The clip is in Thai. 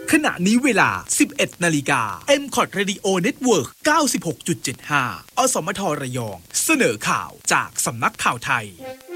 ขณะนี้เวลา 11 นาฬิกา MCOT Radio Network 96.75 อสมทระยองเสนอข่าวจากสำนักข่าวไทย